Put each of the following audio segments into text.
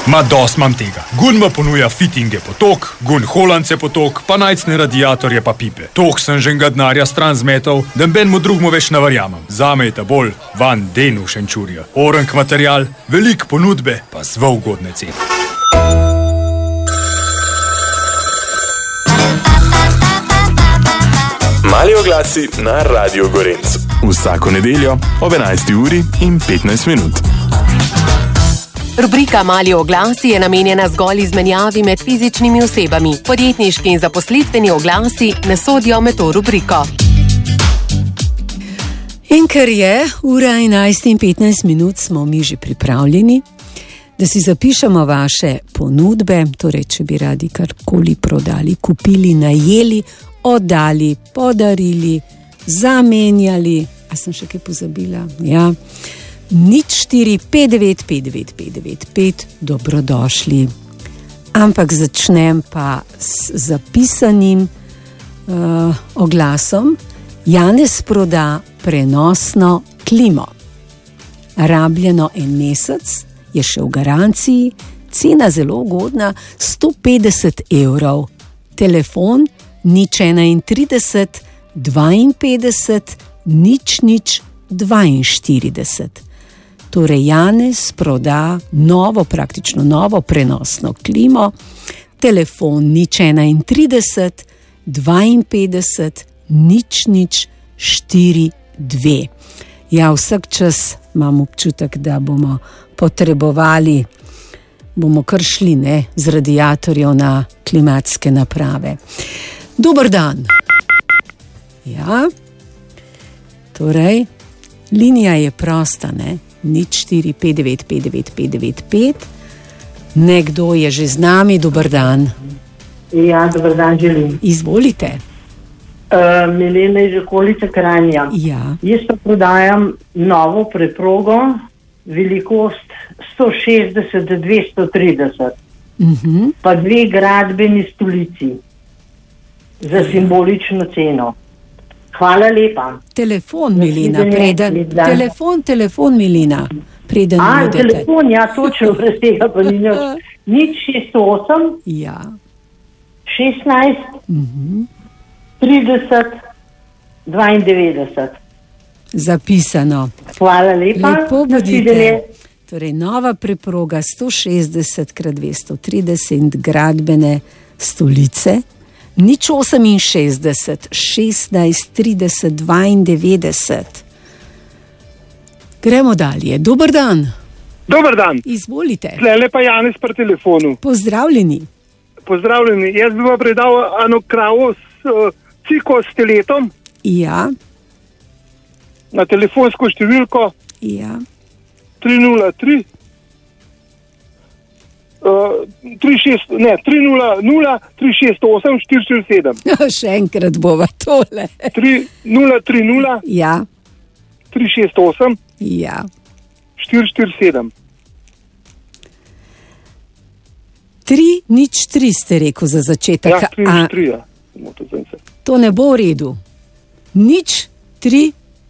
Ma dost mam tega. Gun ma ponuja fittinge potok, gun holance potok, pa najcne radiatorje pa pipe. Tok sem že ga denarja stran zmetal, da benmu drugmu več navarjamem. Zame je ta bolj van denu šenčurja. Orank material, velik ponudbe, pa zelo ugodne cene. Mali oglasi na Radio Gorenc. Vsako nedeljo ob 11:15. Rubrika Mali oglasi je namenjena zgolj izmenjavi med fizičnimi osebami. Podjetniški in zaposlitveni oglasi ne sodijo med to rubriko. In ker je ura 11:15, smo mi že pripravljeni, da si zapišemo vaše ponudbe, torej če bi radi karkoli prodali, kupili, najeli, oddali, podarili, zamenjali. A sem še kaj pozabila? Ja. 0459599595, dobrodošli. Ampak začnem pa s zapisanim oglasom. Janez proda prenosno klimo. Rabljeno en mesec, je še v garanciji, cena zelo ugodna, 150 €. Telefon 031 52 00 42. Torej Janez proda praktično novo prenosno klimo. Telefon 031 52 00 42. Ja, vsak čas imam občutek, da bomo potrebovali, bomo kar šli z radiatorjev na klimatske naprave. Dober dan. Ja, torej, linija je prosta, 0459599595. Nekdo je že z nami, dober dan. Ja, dober dan želim. Izvolite. Milena iz okolice Kranja. Ja. Jaz pa prodajam novo preprogo, velikost 160-230. Pa 2 gradbeni stolici za simbolično ceno. Hvala lepa. Telefon, Milena, preden. Telefon, Milena, preden idete. Telefon, ja, točno, brez tega pa ni nič. 068 ja. 16 30 92. Zapisano. Hvala lepa. Lepo bodite. Torej, nova preproga 160x230 gradbene stolice. 068 16 30 92. Gremo dalje. Dober dan. Dober dan. Izvolite. Tlele pa Janez pri telefonu. Pozdravljeni. Jaz bi vam predal eno kravo s ciko s teletom. Ja. Na telefonsko številko. Ja. 303 300 368 447. Še enkrat bova tole. 3030 ja. 368 ja. 447. 303 ste rekel za začetek. Ja, 303, ja. To ne bo v redu. 03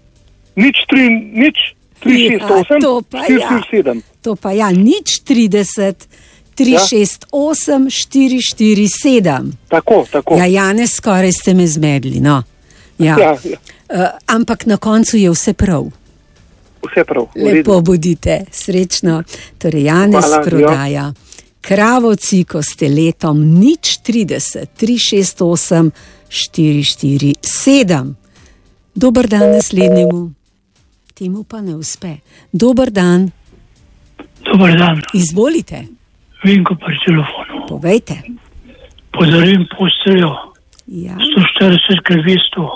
368 447. To pa ja, 030 368 447. Tako. Ja, Janez, skoraj ste me zmedli, no. Ja. Ampak na koncu je vse prav. Vse prav. Lepo bodite, srečno. Torej, Janez prodaja kravo ciko s teletom 030 368 447. Dober dan naslednjemu. Temu pa ne uspe. Dober dan. Dober dan. Izvolite. Vinko pri telefonu. Povejte. Podarim posteljo. Ja. 140x200.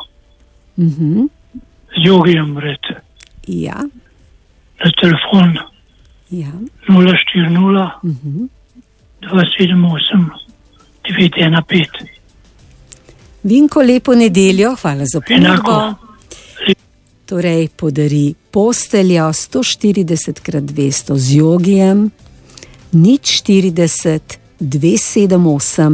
Z jogijem vred. Ja. Na telefon. Ja. 040 278 915. Vinko, lepo nedeljo, hvala za ponudbo. Enako. Torej, podari posteljo 140x200 z jogijem 040 278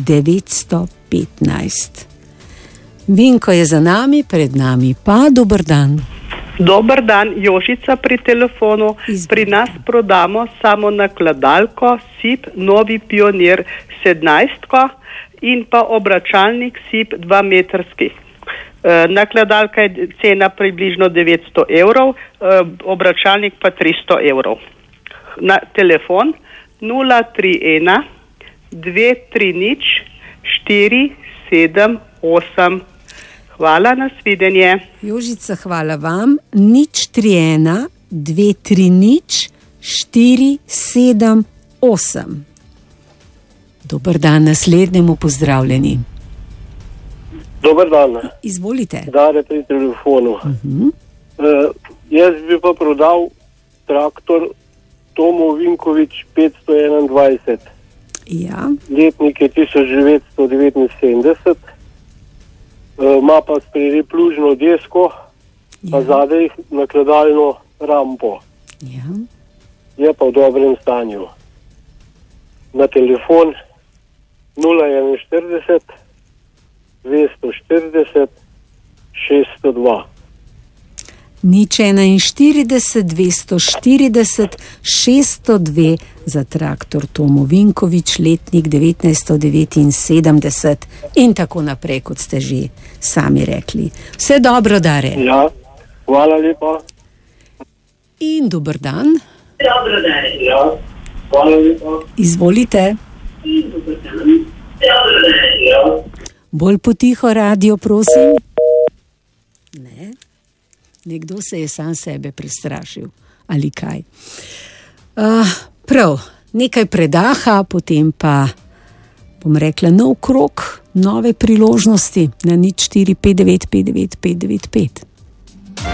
915. Vinko je za nami, pred nami pa dober dan. Dober dan, Jožica pri telefonu. Pri nas prodamo samo nakladalko SIP Novi Pionir 17 in pa obračalnik SIP 2-metrski. Nakladalka je cena približno 900 €, obračalnik pa 300 €. Na telefon 031 230 478. Hvala, nasvidenje. Jožica, hvala vam. 031 230 478. Dober dan, naslednjemu pozdravljeni. Dober dan. Izvolite. Dare pri telefonu. Jaz bi pa prodal traktor Tomo Vinkovič 521. Ja. Letnik je 1979. Ima pa spredi plužno desko, pa zadaj nakladalno rampo. Ja. Je pa v dobrem stanju. Na telefon 041 240 602. 041 240 602 za traktor Tomo Vinkovič, letnik 1979 in tako naprej, kot ste že sami rekli. Vse dobro, Dare. Ja, hvala lepa. In dober dan. Dobro, Dare. Ja, hvala lepa. Izvolite. In dober dan. Dobro, Dare. Ja. Bolj potiho radio, prosim. Ne. Nekdo se je sam sebe prestrašil. Ali kaj? Prav, nekaj predaha, potem pa, bom rekla, nov krog, nove priložnosti na 0459 595 595.